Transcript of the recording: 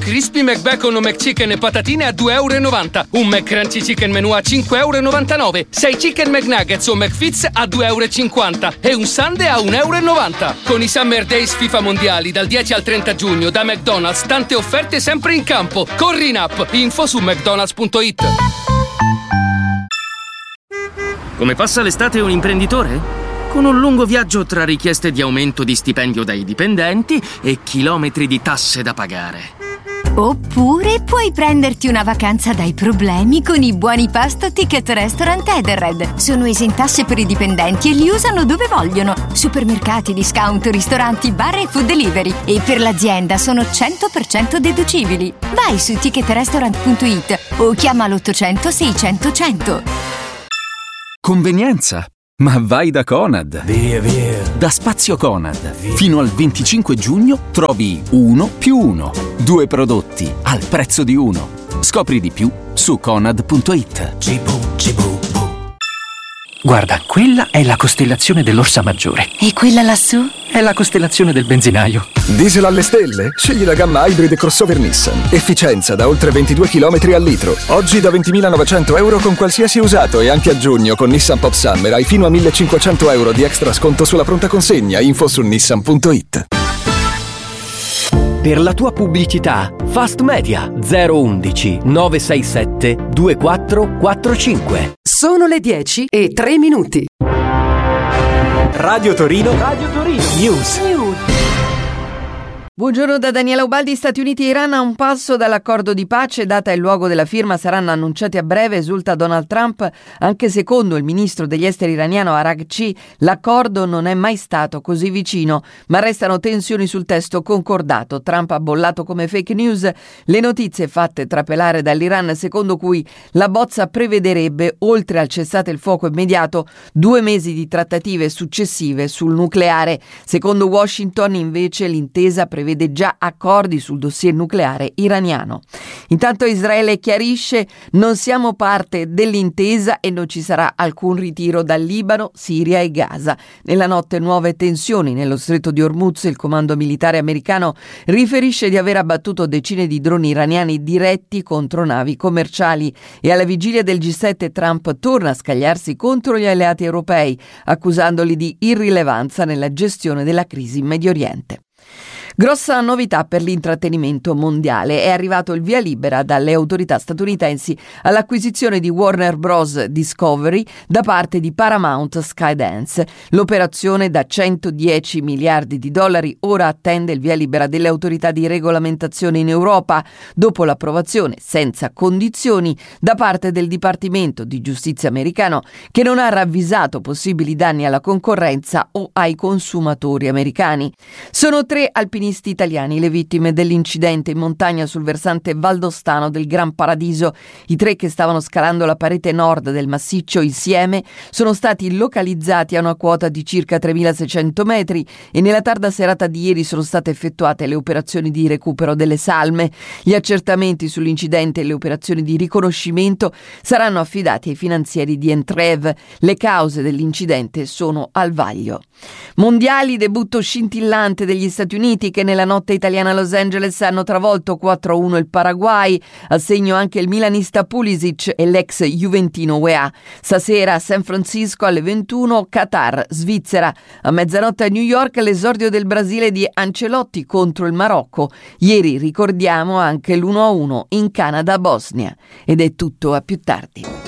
McCrispy, McBacon o McChicken e patatine a €2,90. Un McCrunchy Chicken Menù a €5,99. 6 Chicken McNuggets o McFits a €2,50. E un sundae a €1,90. Con i Summer Days FIFA Mondiali dal 10 al 30 giugno da McDonald's, tante offerte sempre in campo. Corri in app. Info su mcdonalds.it. Come passa l'estate un imprenditore? Con un lungo viaggio tra richieste di aumento di stipendio dai dipendenti e chilometri di tasse da pagare. Oppure puoi prenderti una vacanza dai problemi con i buoni pasto Ticket Restaurant Edenred. Sono esentasse per i dipendenti e li usano dove vogliono. Supermercati, discount, ristoranti, bar e food delivery. E per l'azienda sono 100% deducibili. Vai su ticketrestaurant.it o chiama l'800 600 100. Convenienza? Ma vai da Conad. Via. Da Spazio Conad. Fino al 25 giugno trovi 1+1. 2 prodotti al prezzo di uno. Scopri di più su conad.it. Cibu. Guarda, quella è la costellazione dell'Orsa Maggiore. E quella lassù? È la costellazione del benzinaio. Diesel alle stelle? Scegli la gamma Hybrid e crossover Nissan. Efficienza da oltre 22 km al litro. Oggi da €20.900 con qualsiasi usato e anche a giugno con Nissan Pop Summer hai fino a €1.500 di extra sconto sulla pronta consegna. Info su nissan.it. Per la tua pubblicità, Fast Media 011 967 2445. Sono le 10:03. Radio Torino News. Buongiorno da Daniela Ubaldi. Stati Uniti e Iran a un passo dall'accordo di pace. Data e luogo della firma saranno annunciati a breve, esulta Donald Trump. Anche secondo il ministro degli esteri iraniano Araghchi, l'accordo non è mai stato così vicino, ma restano tensioni sul testo concordato. Trump ha bollato come fake news le notizie fatte trapelare dall'Iran, secondo cui la bozza prevederebbe, oltre al cessate il fuoco immediato, 2 mesi di trattative successive sul nucleare. Secondo Washington, invece, l'intesa prevede già accordi sul dossier nucleare iraniano. Intanto Israele chiarisce: non siamo parte dell'intesa e non ci sarà alcun ritiro dal Libano, Siria e Gaza. Nella notte nuove tensioni nello stretto di Hormuz. Il comando militare americano riferisce di aver abbattuto decine di droni iraniani diretti contro navi commerciali. E alla vigilia del G7 Trump torna a scagliarsi contro gli alleati europei, accusandoli di irrilevanza nella gestione della crisi in Medio Oriente. Grossa novità per l'intrattenimento mondiale. È arrivato il via libera dalle autorità statunitensi all'acquisizione di Warner Bros. Discovery da parte di Paramount Skydance. L'operazione da $110 miliardi ora attende il via libera delle autorità di regolamentazione in Europa, dopo l'approvazione senza condizioni da parte del Dipartimento di Giustizia americano, che non ha ravvisato possibili danni alla concorrenza o ai consumatori americani. Sono 3 alpinisti italiani le vittime dell'incidente in montagna sul versante valdostano del Gran Paradiso. I 3 che stavano scalando la parete nord del massiccio insieme sono stati localizzati a una quota di circa 3.600 metri e nella tarda serata di ieri sono state effettuate le operazioni di recupero delle salme. Gli accertamenti sull'incidente e le operazioni di riconoscimento saranno affidati ai finanzieri di Entrev. Le cause dell'incidente sono al vaglio. Mondiali, debutto scintillante degli Stati Uniti, che nella notte italiana a Los Angeles hanno travolto 4-1 il Paraguay, a segno anche il milanista Pulisic e l'ex juventino Weah. Stasera a San Francisco alle 21 Qatar, Svizzera. A mezzanotte a New York l'esordio del Brasile di Ancelotti contro il Marocco. Ieri ricordiamo anche l'1-1 in Canada-Bosnia. Ed è tutto, a più tardi.